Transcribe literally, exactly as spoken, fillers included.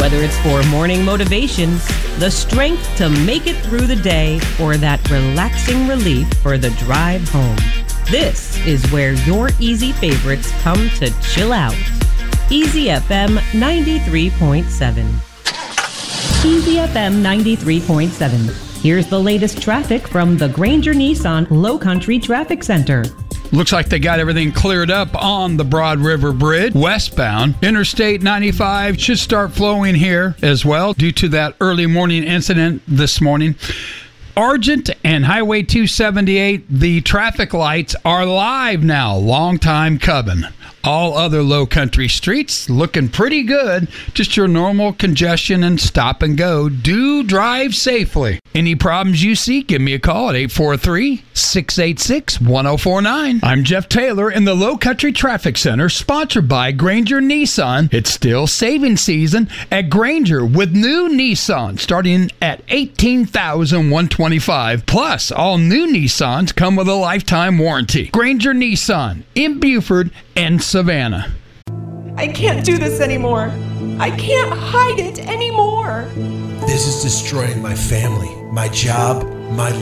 Whether it's for morning motivation, the strength to make it through the day, or that relaxing relief for the drive home, this is where your easy favorites come to chill out. Easy F M ninety-three point seven. Easy F M ninety-three point seven. Here's the latest traffic from the Granger Nissan Low Country Traffic Center. Looks like they got everything cleared up on the Broad River Bridge westbound. Interstate ninety-five should start flowing here as well due to that early morning incident this morning. Argent and Highway two seventy-eight, the traffic lights are live now. Long time coming. All other low country streets looking pretty good. Just your normal congestion and stop and go. Do drive safely. Any problems you see, give me a call at eight four three, six eight six, one oh four nine. I'm Jeff Taylor in the Low Country Traffic Center, sponsored by Granger Nissan. It's still saving season at Granger with new Nissan starting at eighteen thousand one hundred twenty-five dollars. Plus, all new Nissans come with a lifetime warranty. Granger Nissan in Buford and Savannah. I can't do this anymore. I can't hide it anymore. This is destroying my family, my job, my